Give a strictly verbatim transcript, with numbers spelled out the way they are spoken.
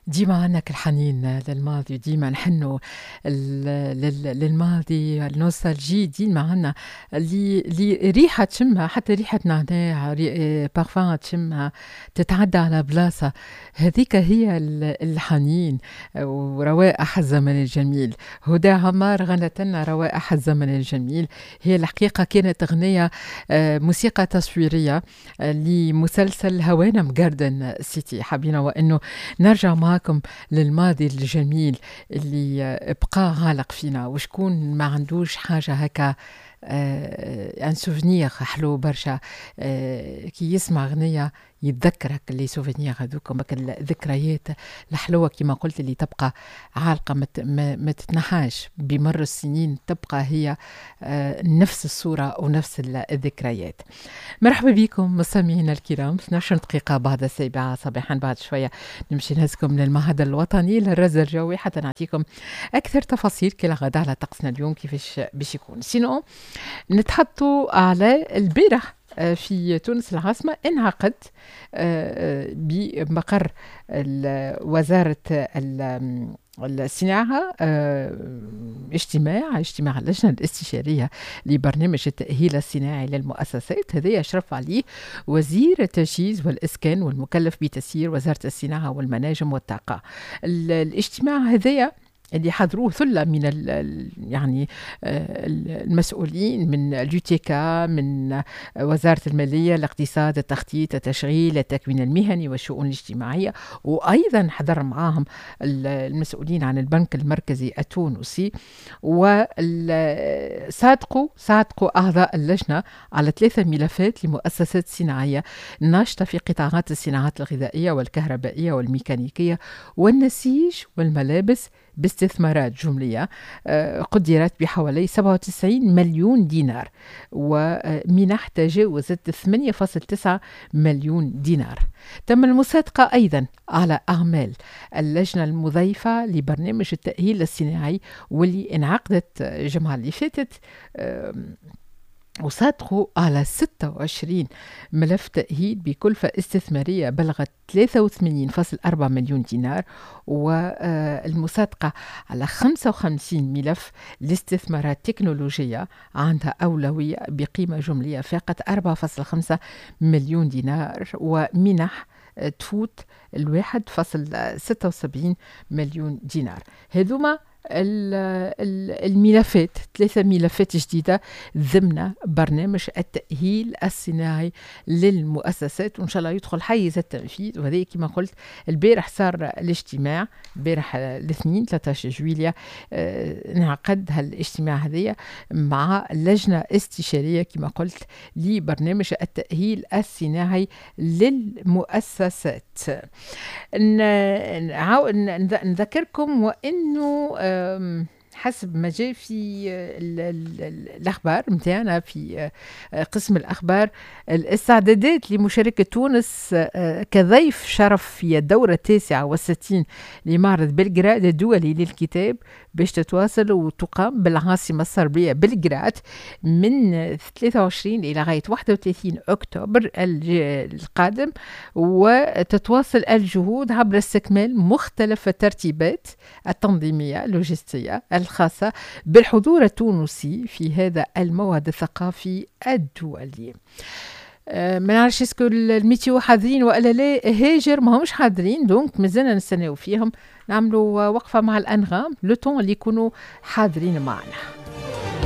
ديما عندك الحنين للماضي، وديما نحنوا ال- لل- للماضي، النوستالجي ديما عنا اللي اللي ريحة تشمها، حتى ريحة نعناع، ري- بارفان تشمها تتعدى على بلاصة. هذيك هي ال- الحنين وروائح الزمن الجميل. هدى عمار غنت لنا روائح الزمن الجميل. هي الحقيقة كانت أغنية آه، موسيقى تصويرية آه، لمسلسل هوانم جاردن سيتي. حابين وإنه نرجع معكم للماضي الجميل اللي آه، بقى عالق فينا، وشكون ما عندوش حاجة هكا ان سوفنير حلو برشا. آه، كي يسمع أغنية يتذكرك اللي سوفينير هذوك، ومك الذكريات الحلوة كما قلت اللي تبقى عالقة، ما مت ما ما تتنحاش بمر السنين، تبقى هي آه، نفس الصورة ونفس الذكريات. مرحبا بكم مستمعينا الكرام. اثنا عشر دقيقة بعد السابعة صباحا. بعد شوية نمشي نهزكم للمعهد الوطني للرز الجوي حتى نعطيكم أكثر تفاصيل كالغدا على طقسنا اليوم كيفاش باش يكون. سينو نتحطوا على البارح آه، في تونس العاصمة انعقد آه، آه، بمقر ال- وزارة ال- الصناعة آه، اجتماع اجتماع اللجنة الاستشارية لبرنامج التأهيل الصناعي للمؤسسات. هذا يشرف عليه وزير التجهيز والإسكان والمكلف بتسيير وزارة الصناعة والمناجم والطاقة. ال- الاجتماع هذايا اللي حضروه ثلة من ال ال- يعني آه، المسؤولين من اليوتيكا، من آه، وزارة المالية، الاقتصاد، التخطيط، التشغيل، التكوين المهني والشؤون الاجتماعية، وأيضا حضر معاهم ال- المسؤولين عن البنك المركزي التونسي. وصادقوا صادقوا أعضاء اللجنة على ثلاثة ملفات لمؤسسات صناعية ناشطة في قطاعات الصناعات الغذائية والكهربائية والميكانيكية والنسيج والملابس باستثمارات جملية آه، قدرت بحوالي سبعة وتسعين مليون دينار، ومنح تجاوزت ثمانية فاصلة تسعة مليون دينار. تم المصادقة أيضا على أعمال اللجنة المضيفة لبرنامج التأهيل الصناعي واللي انعقدت الجمعة اللي فاتت، آم، وصادقوا على ستة وعشرين ملف تأهيل بكلفة استثمارية بلغت ثلاثة وثمانين فاصلة أربعة مليون دينار، والمصادقة على خمسة وخمسين ملف لاستثمارات تكنولوجية عندها أولوية بقيمة جملية فاقت أربعة فاصلة خمسة مليون دينار، ومنح آه، تفوت الواحد فاصل ستة وسبعين مليون دينار. هذوما ال- ال- الملفات، ثلاثة ملفات جديدة ضمن برنامج التأهيل الصناعي للمؤسسات، وإن شاء الله يدخل حيز التنفيذ. وهذا كما قلت البارح صار الاجتماع، بارح الاثنين ثلاثة عشر جويلية آه، انعقد هالاجتماع هذايا مع لجنة استشارية كما قلت لبرنامج التأهيل الصناعي للمؤسسات. ن- نعاو- ن- نذكركم وانه آم، حسب ما جاء في ال- ال- ال- الأخبار متاعنا في آه، قسم الأخبار، الاستعدادات لمشاركة تونس آه، كضيف شرف في الدورة التاسعة والستين لمعرض بلغراد الدولي للكتاب باش تتواصل وتقام بالعاصمة الصربية بلغراد من ثلاثة وعشرين إلى غاية واحد وثلاثين أكتوبر الج- القادم، وتتواصل الجهود عبر استكمال مختلف الترتيبات التنظيمية اللوجستية الخاصة بالحضور التونسي في هذا الموعد الثقافي الدولي. أه ما نعرفش اسكو الميتيو حاضرين ولا لا. هاجر ما همش حاضرين، دونك مازلنا نستناو فيهم. نعملوا وقفة مع الأنغام لو طون اللي يكونوا حاضرين معنا.